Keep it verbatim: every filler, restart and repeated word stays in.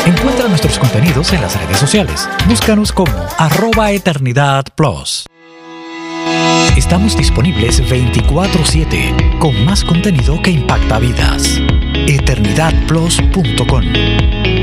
Encuentra nuestros contenidos en las redes sociales. Búscanos como arroba Eternidad Plus. Estamos disponibles veinticuatro siete con más contenido que impacta vidas. eternidad plus punto com